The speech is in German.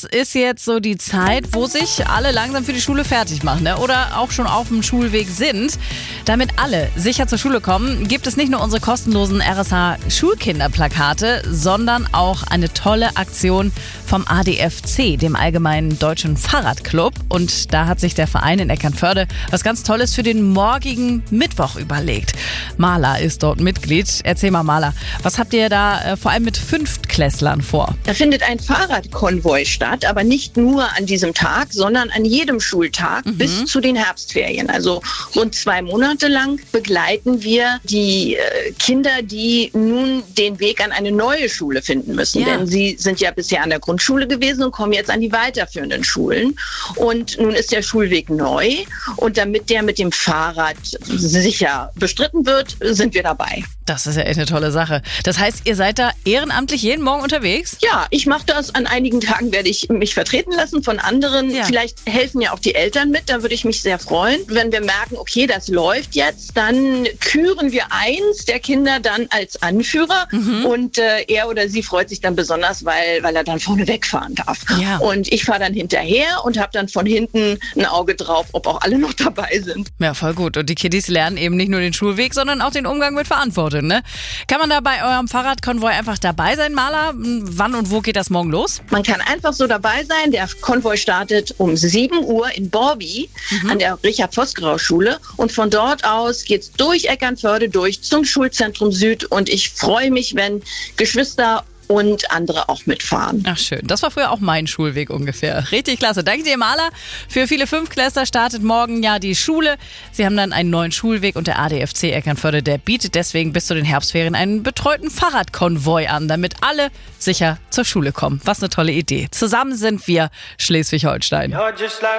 ist jetzt so die Zeit, wo sich alle langsam für die Schule fertig machen, ne? Oder auch schon auf dem Schulweg sind. Damit alle sicher zur Schule kommen, gibt es nicht nur unsere kostenlosen RSH-Schulkinderplakate, sondern auch eine tolle Aktion vom ADFC, dem Allgemeinen Deutschen Fahrradclub. Und da hat sich der Verein in Eckernförde was ganz Tolles für den morgigen Mittwoch überlegt. Marla ist dort Mitglied. Erzähl mal, Marla, was habt ihr da vor allem mit Fünftklässlern vor? Da findet ein Fahrradkonvoi statt, aber nicht nur an diesem Tag, sondern an jedem Schultag bis zu den Herbstferien. Also rund 2 Monate lang begleiten wir die Kinder, die nun den Weg an eine neue Schule finden müssen. Ja. Denn sie sind ja bisher an der Grundschule gewesen und kommen jetzt an die weiterführenden Schulen. Und nun ist der Schulweg neu. Und damit der mit dem Fahrrad sicher bestritten wird, sind wir dabei. Das ist ja echt eine tolle Sache. Das heißt, ihr seid da ehrenamtlich jeden Morgen unterwegs? Ja, ich mache das. An einigen Tagen werde ich mich vertreten lassen von anderen. Ja. Vielleicht helfen ja auch die Eltern mit. Da würde ich mich sehr freuen. Wenn wir merken, okay, das läuft jetzt, dann küren wir eins der Kinder dann als Anführer. Und er oder sie freut sich dann besonders, weil er dann vorne wegfahren darf. Ja. Und ich fahre dann hinterher und habe dann von hinten ein Auge drauf, ob auch alle noch dabei sind. Ja, voll gut. Und die Kiddies lernen eben nicht nur den Schulweg, sondern auch den Umgang mit Verantwortung. Ne? Kann man da bei eurem Fahrradkonvoi einfach dabei sein, Marla? Wann und wo geht das morgen los? Man kann einfach so dabei sein. Der Konvoi startet um 7 Uhr in Borby an der Richard-Vosgerau-Schule. Und von dort aus geht's durch Eckernförde durch zum Schulzentrum Süd. Und ich freue mich, wenn Geschwister und andere auch mitfahren. Ach schön, das war früher auch mein Schulweg ungefähr. Richtig klasse. Danke dir, Marla. Für viele Fünftklässler startet morgen ja die Schule. Sie haben dann einen neuen Schulweg und der ADFC Eckernförde, der bietet deswegen bis zu den Herbstferien einen betreuten Fahrradkonvoi an, damit alle sicher zur Schule kommen. Was eine tolle Idee. Zusammen sind wir Schleswig-Holstein.